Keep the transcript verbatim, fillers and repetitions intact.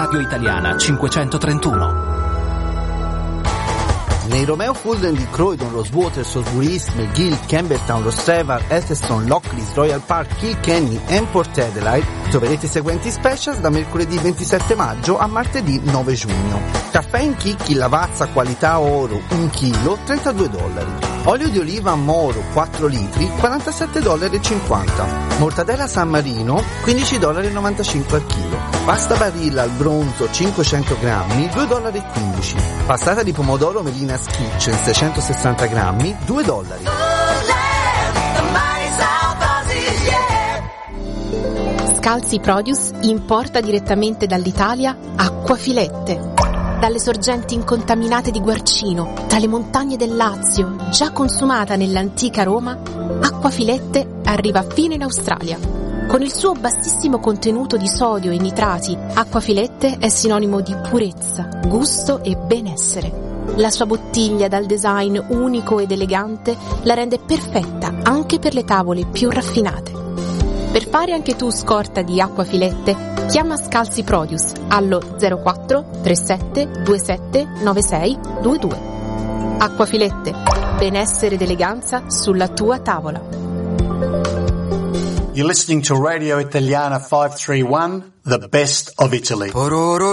Radio Italiana cinquecentotrentuno. Nei Romeo Fulden di Croydon, Rosewater, Salisbury East, McGill, Campbelltown, Rostrevor, Elphinstone, Lockleys, Royal Park, Kilkenny e Port Adelaide troverete i seguenti specials da mercoledì ventisette maggio a martedì nove giugno. Caffè in chicchi Lavazza qualità oro un chilo trentadue dollari. Olio di oliva Moro quattro litri quarantasette dollari e cinquanta. Mortadella San Marino quindici dollari e novantacinque al chilo. Pasta Barilla al bronzo cinquecento grammi due dollari e quindici. Passata di pomodoro Melina's Kitchen seicentosessanta grammi due dollari. Scalzi Produce importa direttamente dall'Italia acquafilette. Dalle sorgenti incontaminate di Guarcino, dalle montagne del Lazio, già consumata nell'antica Roma, acquafilette arriva fino in Australia. Con il suo bassissimo contenuto di sodio e nitrati, acquafilette è sinonimo di purezza, gusto e benessere. La sua bottiglia dal design unico ed elegante la rende perfetta anche per le tavole più raffinate. Per fare anche tu scorta di acquafilette, chiama Scalzi Produce allo zero quattro trentasette ventisette novantasei ventidue. Acquafilette, benessere ed eleganza sulla tua tavola. You're listening to Radio Italiana five three one, the best of Italy.